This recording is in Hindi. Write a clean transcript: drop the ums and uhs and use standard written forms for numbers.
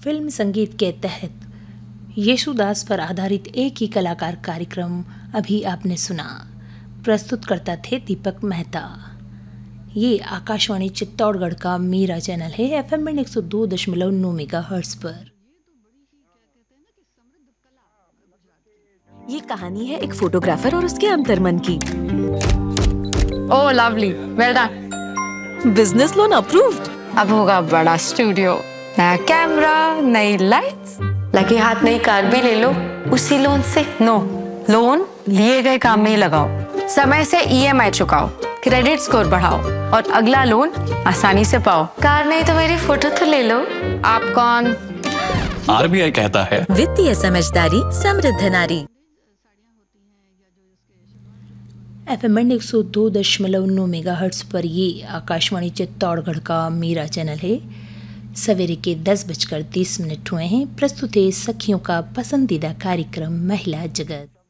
फिल्म संगीत के तहत येशुदास पर आधारित एक ही कलाकार कार्यक्रम अभी आपने सुना। प्रस्तुत करता थे दीपक मेहता। ये आकाशवाणी चित्तौड़गढ़ का मेरा चैनल है FM 102.9 मेगाहर्ट्ज पर। ये कहानी है एक फोटोग्राफर और उसके अंतर्मन की। ओह lovely, well done. Business loan approved. अब होगा बड़ा स्टूडियो, नया कैमरा, नई लाइट्स, लगे हाथ नई कार भी ले लो उसी लोन से। नो, लोन लिए गए काम में ही लगाओ, समय से EMI चुकाओ, क्रेडिट स्कोर बढ़ाओ और अगला लोन आसानी से पाओ। कार नहीं तो मेरी फोटो तो ले लो। आप कौन? RBI कहता है वित्तीय समझदारी समृद्ध नारी। FM 102.9 मेगाहर्ट्ज पर ये आकाशवाणी चित्तौड़गढ़ का मेरा चैनल है। सवेरे के 10:30 हुए हैं। प्रस्तुत है सखियों का पसंदीदा कार्यक्रम महिला जगत।